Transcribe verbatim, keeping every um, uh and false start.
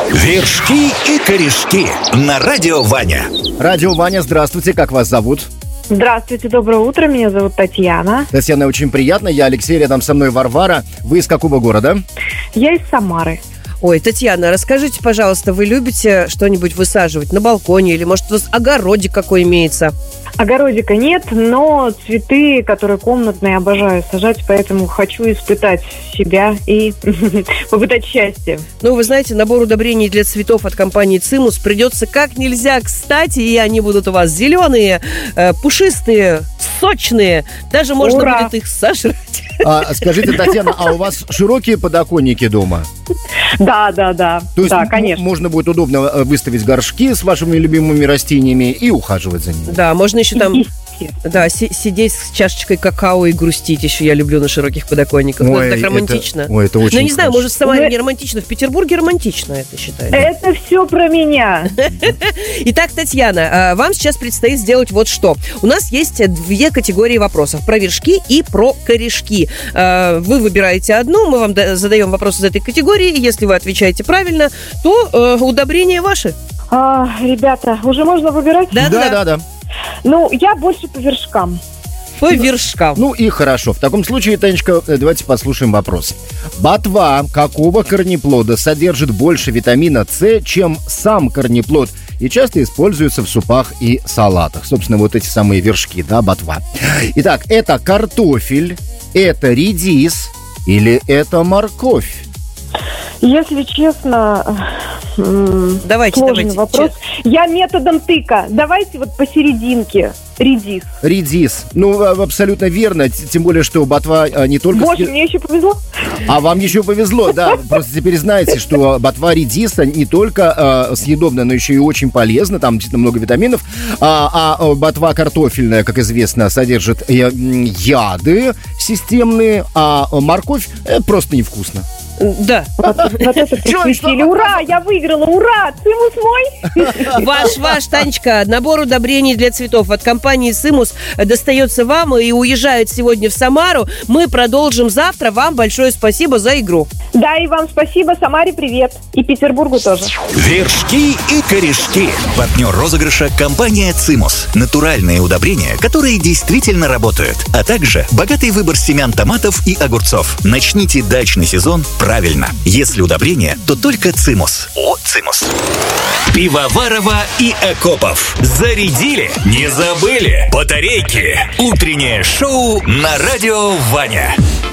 Вершки и корешки на радио Ваня. Радио Ваня, здравствуйте, как вас зовут? Здравствуйте, доброе утро, меня зовут Татьяна. Татьяна, очень приятно, я Алексей, рядом со мной Варвара. Вы из какого города? Я из Самары. Ой, Татьяна, расскажите, пожалуйста, вы любите что-нибудь высаживать на балконе или, может, у вас огородик какой имеется? Огородика нет, но цветы, которые комнатные, обожаю сажать, поэтому хочу испытать себя и попытать счастье. Ну, вы знаете, набор удобрений для цветов от компании «Цимус» придется как нельзя кстати, и они будут у вас зеленые, пушистые, сочные, даже можно Ура! будет их сожрать. А, скажите, Татьяна, а у вас широкие подоконники дома? Да, да, да. То есть да, м- конечно. можно будет удобно выставить горшки с вашими любимыми растениями и ухаживать за ними. Да, можно еще там... Да, си- сидеть с чашечкой какао и грустить еще я люблю на широких подоконниках. Ну, Ой, это так это- романтично. ой, это очень Ну, не знаю, хорошо. может, в Самаре Ну, не романтично, в Петербурге романтично это считается. Это все про меня. Итак, Татьяна, вам сейчас предстоит сделать вот что. У нас есть две категории вопросов. Про вершки и про корешки. Вы выбираете одну, мы вам задаем вопрос из этой категории, и если вы отвечаете правильно, то удобрения ваши. А, ребята, уже можно выбирать? Да, да, да. Ну, я больше по вершкам. По вершкам. Ну и хорошо. В таком случае, Танечка, давайте послушаем вопрос. Ботва какого корнеплода содержит больше витамина С, чем сам корнеплод, и часто используется в супах и салатах? Собственно, вот эти самые вершки, да, ботва. Итак, это картофель, это редис или это морковь? Если честно, м, Давайте, сложный давайте. вопрос. Я методом тыка. Давайте вот посерединке. Редис. Редис. Ну, а, абсолютно верно. Т- Тем более, что ботва а, не только... Боже, ски- мне еще повезло. А вам еще повезло, да. Просто теперь знаете, что ботва редиса не только э, съедобна, но еще и очень полезна. Там действительно много витаминов. А, а ботва картофельная, как известно, содержит э, м, яды системные, а морковь э, просто невкусно. Да. Вот, вот это просветили. Ура, я выиграла, ура, цимус мой. Ваш, ваш, Танечка, набор удобрений для цветов от компании «Цимус» достается вам и уезжает сегодня в Самару. Мы продолжим завтра. Вам большое спасибо за игру. Да, и вам спасибо, Самаре привет. И Петербургу тоже. Вершки и корешки. Партнер розыгрыша – компания «Цимус». Натуральные удобрения, которые действительно работают. А также богатый выбор семян томатов и огурцов. Начните дачный сезон правильно. Если удобрения, то только «Цимус». От «Цимус». Пивоварова и Акопов. Зарядили? Не забыли? Батарейки. Утреннее шоу на радио Ваня.